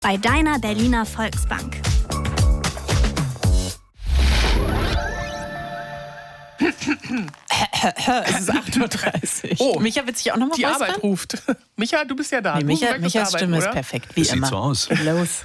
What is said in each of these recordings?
Bei deiner Berliner Volksbank. Es ist 8.30 Uhr. Oh, Micha, wird sich auch nochmal die räuspern? Arbeit ruft. Micha, du bist ja da. Nee, Michas Stimme ist perfekt, wie das immer. sieht so aus. Geht los.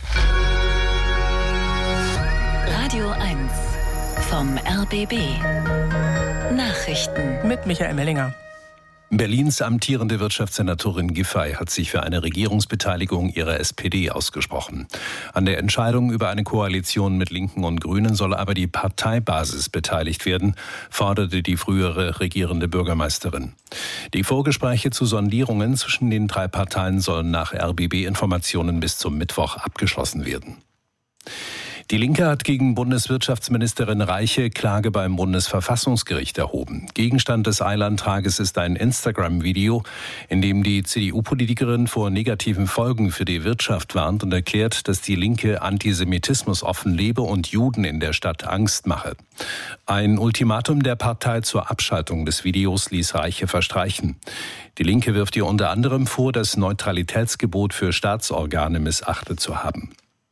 Radio 1 vom RBB. Nachrichten. Mit Michael Mellinger. Berlins amtierende Wirtschaftssenatorin Giffey hat sich für eine Regierungsbeteiligung ihrer SPD ausgesprochen. An der Entscheidung über eine Koalition mit Linken und Grünen soll aber die Parteibasis beteiligt werden, forderte die frühere regierende Bürgermeisterin. Die Vorgespräche zu Sondierungen zwischen den drei Parteien sollen nach RBB-Informationen bis zum Mittwoch abgeschlossen werden. Die Linke hat gegen Bundeswirtschaftsministerin Reiche Klage beim Bundesverfassungsgericht erhoben. Gegenstand des Eilantrages ist ein Instagram-Video, in dem die CDU-Politikerin vor negativen Folgen für die Wirtschaft warnt und erklärt, dass die Linke Antisemitismus offen lebe und Juden in der Stadt Angst mache. Ein Ultimatum der Partei zur Abschaltung des Videos ließ Reiche verstreichen. Die Linke wirft ihr unter anderem vor, das Neutralitätsgebot für Staatsorgane missachtet zu haben.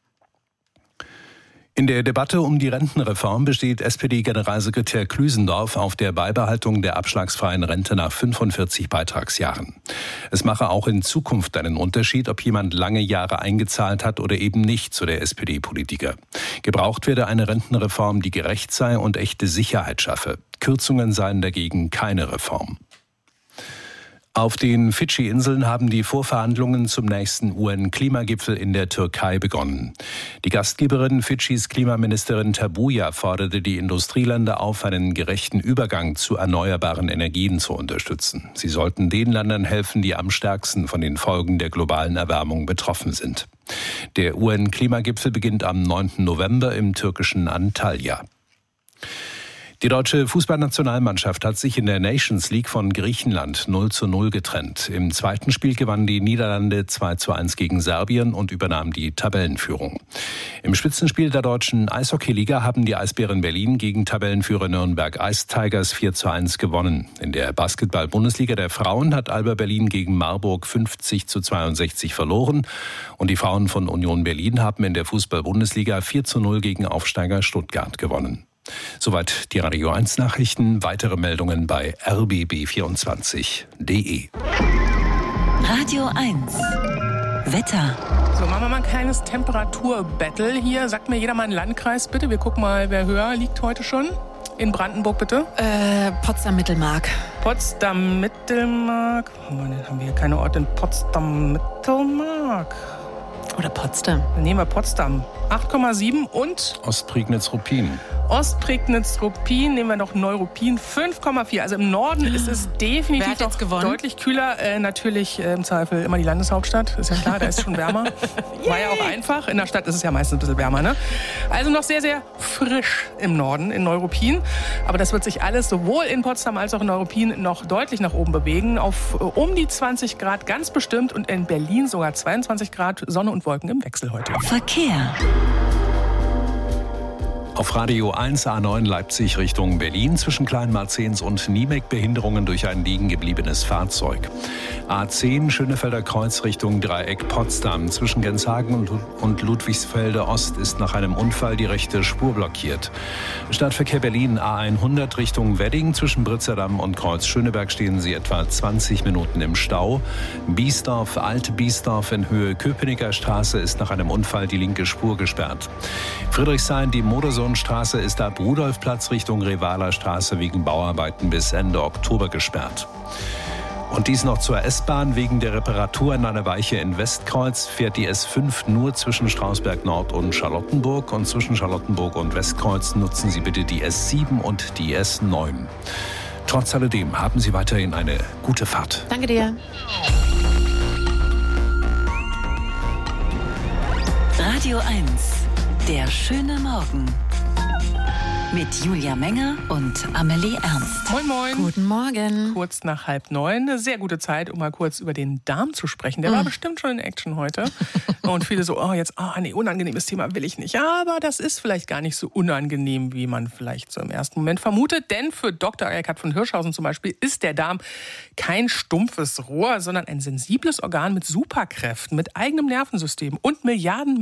In der Debatte um die Rentenreform besteht SPD-Generalsekretär Klüsendorf auf der Beibehaltung der abschlagsfreien Rente nach 45 Beitragsjahren. Es mache auch in Zukunft einen Unterschied, ob jemand lange Jahre eingezahlt hat oder eben nicht, so der SPD-Politiker. Gebraucht werde eine Rentenreform, die gerecht sei und echte Sicherheit schaffe. Kürzungen seien dagegen keine Reform. Auf den Fidschi-Inseln haben die Vorverhandlungen zum nächsten UN-Klimagipfel in der Türkei begonnen. Die Gastgeberin Fidschis Klimaministerin Tabuya forderte die Industrieländer auf, einen gerechten Übergang zu erneuerbaren Energien zu unterstützen. Sie sollten den Ländern helfen, die am stärksten von den Folgen der globalen Erwärmung betroffen sind. Der UN-Klimagipfel beginnt am 9. November im türkischen Antalya. Die deutsche Fußballnationalmannschaft hat sich in der Nations League von Griechenland 0:0 getrennt. Im zweiten Spiel gewannen die Niederlande 2:1 gegen Serbien und übernahmen die Tabellenführung. Im Spitzenspiel der deutschen Eishockeyliga haben die Eisbären Berlin gegen Tabellenführer Nürnberg Ice Tigers 4:1 gewonnen. In der Basketball-Bundesliga der Frauen hat Alba Berlin gegen Marburg 50:62 verloren. Und die Frauen von Union Berlin haben in der Fußball-Bundesliga 4:0 gegen Aufsteiger Stuttgart gewonnen. Soweit die Radio 1 Nachrichten. Weitere Meldungen bei rbb24.de. Radio 1 Wetter. So, machen wir mal ein kleines Temperaturbattle hier. Sagt mir jeder mal einen Landkreis, bitte. Wir gucken mal, wer höher liegt heute schon. In Brandenburg, bitte. Potsdam-Mittelmark. Potsdam-Mittelmark. Haben wir hier keine Orte in Potsdam-Mittelmark? Oder Potsdam. Dann nehmen wir Potsdam. 8,7 und Ostprignitz-Ruppin. Ostprignitz-Ruppin, nehmen wir noch Neuruppin, 5,4. Also im Norden ist es definitiv Wer hat jetzt gewonnen? Deutlich kühler. Natürlich im Zweifel immer die Landeshauptstadt. Ist ja klar, da ist schon wärmer. War ja auch einfach. In der Stadt ist es ja meistens ein bisschen wärmer. Ne? Also noch sehr, sehr frisch im Norden, in Neuruppin. Aber das wird sich alles sowohl in Potsdam als auch in Neuruppin noch deutlich nach oben bewegen. Auf um die 20 Grad ganz bestimmt und in Berlin sogar 22 Grad, Sonne und Wolken im Wechsel heute. Verkehr. Auf Radio 1 A9 Leipzig Richtung Berlin zwischen Kleinmarzens und Niemek Behinderungen durch ein liegen gebliebenes Fahrzeug. A10 Schönefelder Kreuz Richtung Dreieck Potsdam zwischen Genshagen und Ludwigsfelde Ost ist nach einem Unfall die rechte Spur blockiert. Stadtverkehr Berlin A100 Richtung Wedding zwischen Britzerdamm und Kreuz Schöneberg stehen Sie etwa 20 Minuten im Stau. Biesdorf, Alt-Biesdorf in Höhe Köpenicker Straße ist nach einem Unfall die linke Spur gesperrt. Friedrichshain, die Modersohnstraße ist ab Rudolfplatz Richtung Revaler Straße wegen Bauarbeiten bis Ende Oktober gesperrt. Und dies noch zur S-Bahn. Wegen der Reparatur an einer Weiche in Westkreuz fährt die S5 nur zwischen Strausberg Nord und Charlottenburg. Und zwischen Charlottenburg und Westkreuz nutzen Sie bitte die S7 und die S9. Trotz alledem haben Sie weiterhin eine gute Fahrt. Danke dir. Radio 1, der schöne Morgen. Mit Julia Menger und Amelie Ernst. Moin, moin. Guten Morgen. Kurz nach 8:30. Eine sehr gute Zeit, um mal kurz über den Darm zu sprechen. Der war bestimmt schon in Action heute. Und viele so, unangenehmes Thema will ich nicht. Aber das ist vielleicht gar nicht so unangenehm, wie man vielleicht so im ersten Moment vermutet. Denn für Dr. Eckart von Hirschhausen zum Beispiel ist der Darm kein stumpfes Rohr, sondern ein sensibles Organ mit Superkräften, mit eigenem Nervensystem und Milliarden